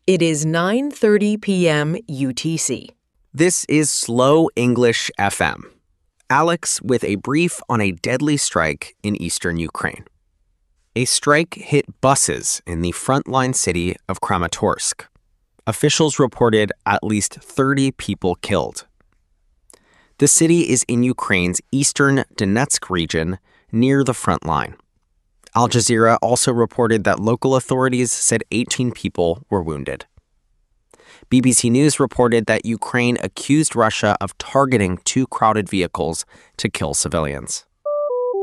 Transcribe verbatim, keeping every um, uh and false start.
It is nine thirty p.m. U T C. This is Slow English F M. Alex with a brief on a deadly strike in eastern Ukraine. A strike hit buses in the frontline city of Kramatorsk. Officials reported at least thirty people killed. The city is in Ukraine's eastern Donetsk region near the front line. Al Jazeera also reported that local authorities said eighteen people were wounded. B B C News reported that Ukraine accused Russia of targeting two crowded vehicles to kill civilians.